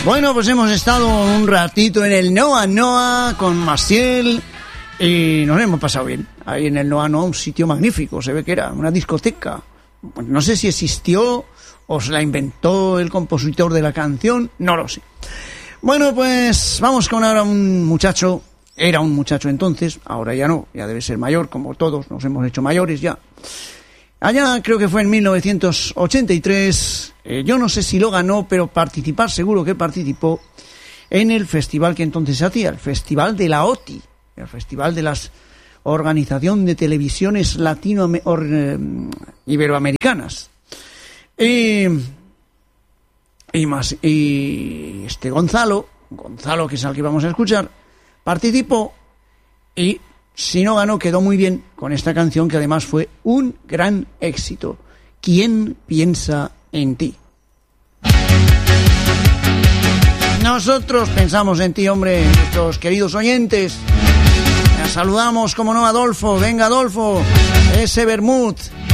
Bueno, pues hemos estado un ratito en el Noa Noa con Maciel y nos hemos pasado bien. Ahí en el Noa Noa, un sitio magnífico, se ve que era una discoteca. No sé si existió o se la inventó el compositor de la canción, no lo sé. Bueno, pues vamos con ahora un muchacho. Era un muchacho entonces, ahora ya no, ya debe ser mayor, como todos nos hemos hecho mayores ya. Allá creo que fue en 1983, yo no sé si lo ganó, pero participar seguro que participó en el festival que entonces se hacía, el Festival de la OTI, el Festival de la Organización de Televisiones Iberoamericanas. Y Gonzalo, que es al que vamos a escuchar, participó y si no ganó quedó muy bien con esta canción que además fue un gran éxito. ¿Quién piensa en ti? Nosotros pensamos en ti, hombre, nuestros queridos oyentes. Les saludamos, como no, Adolfo. Venga, Adolfo, ese vermut.